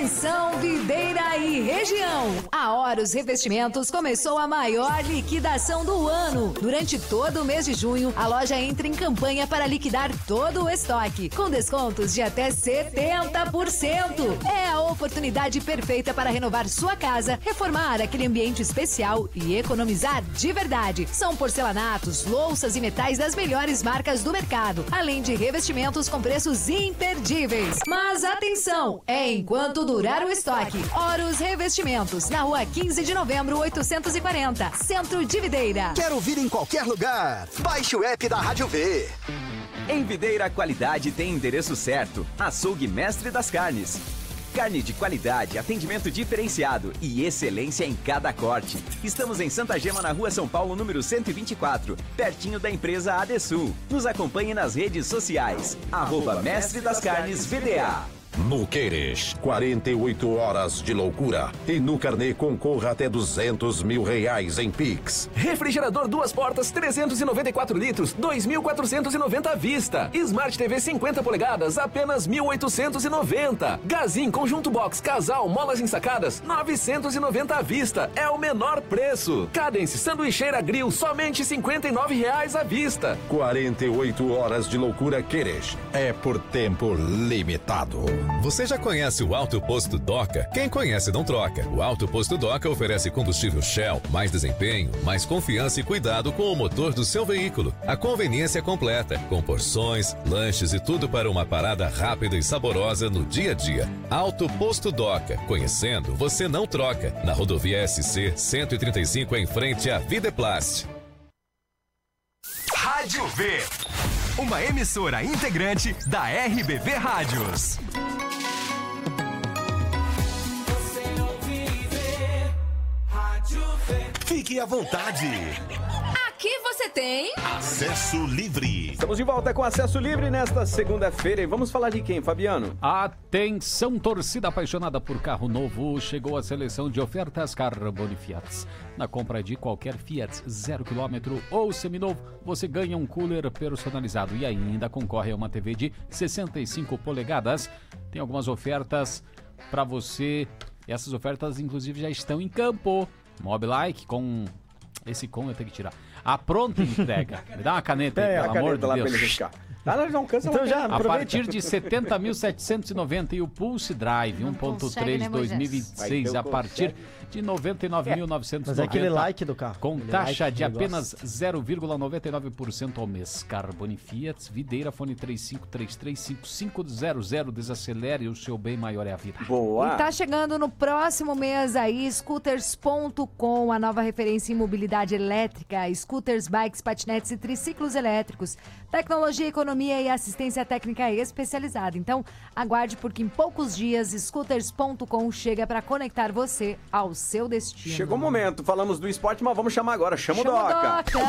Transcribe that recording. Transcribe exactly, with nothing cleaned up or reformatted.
Atenção, Videira e região! A Horus Revestimentos começou a maior liquidação do ano. Durante todo o mês de junho, a loja entra em campanha para liquidar todo o estoque, com descontos de até setenta por cento. É a oportunidade perfeita para renovar sua casa, reformar aquele ambiente especial e economizar de verdade. São porcelanatos, louças e metais das melhores marcas do mercado, além de revestimentos com preços imperdíveis. Mas atenção, é enquanto durar o estoque. Horus Revestimentos, na rua quinze de novembro, oitocentos e quarenta, Centro de Videira. Quer ouvir em qualquer lugar? Baixe o app da Rádio V. Em Videira, a qualidade tem endereço certo. Açougue Mestre das Carnes. Carne de qualidade, atendimento diferenciado e excelência em cada corte. Estamos em Santa Gema, na rua São Paulo, número cento e vinte e quatro, pertinho da empresa Adesul. Nos acompanhe nas redes sociais. Arroba Mestre das Carnes V D A. No Queires, quarenta e oito horas de loucura. E no Carnê concorra até duzentos mil reais em Pix. Refrigerador duas portas, trezentos e noventa e quatro litros, dois mil quatrocentos e noventa à vista. Smart T V cinquenta polegadas, apenas mil oitocentos e noventa. Gazin Conjunto Box Casal Molas Ensacadas, novecentos e noventa à vista. É o menor preço. Cadence Sanduicheira Grill, somente cinquenta e nove reais à vista. quarenta e oito horas de loucura Queires. É por tempo limitado. Você já conhece o Alto Posto Doca? Quem conhece não troca. O Alto Posto Doca oferece combustível Shell, mais desempenho, mais confiança e cuidado com o motor do seu veículo. A conveniência completa, com porções, lanches e tudo para uma parada rápida e saborosa no dia a dia. Alto Posto Doca. Conhecendo, você não troca. Na rodovia S C cento e trinta e cinco, em frente à Videplast. Rádio V. Uma emissora integrante da R B V Rádios. Você ouve ver, Rádio V. Fique à vontade. Aqui você tem Acesso Livre. Estamos de volta com Acesso Livre nesta segunda-feira e vamos falar de quem, Fabiano? Atenção, torcida apaixonada por carro novo, chegou a seleção de ofertas Carbone Fiat. Na compra de qualquer Fiat zero quilômetro ou seminovo, você ganha um cooler personalizado e ainda concorre a uma T V de sessenta e cinco polegadas. Tem algumas ofertas para você. Essas ofertas, inclusive, já estão em campo. Mobilike com... Esse com eu tenho que tirar. A pronta entrega. Me dá uma caneta aí, É, pelo a amor caneta de lá Deus. pra ele riscar. Ah, não, não cansa. Então já A aproveita. partir de setenta mil setecentos e noventa e o Pulse Drive um ponto três dois mil e vinte e seis a partir de noventa e nove mil novecentos e noventa. Mas é aquele like do carro. Com Aquele taxa like de que eu apenas gosto. zero vírgula noventa e nove por cento ao mês. Carbone Fiat, Videira, fone três cinco três três cinco cinco zero zero. Desacelere, o seu bem maior é a vida. Boa. E tá chegando no próximo mês aí, scooters ponto com, a nova referência em mobilidade elétrica, scooters, bikes, patinetes e triciclos elétricos. Tecnologia, economia e assistência técnica especializada. Então, aguarde porque em poucos dias, scooters ponto com chega para conectar você ao seu destino. Chegou o momento, falamos do esporte, mas vamos chamar agora. Chama o Chama o Doca. Doca.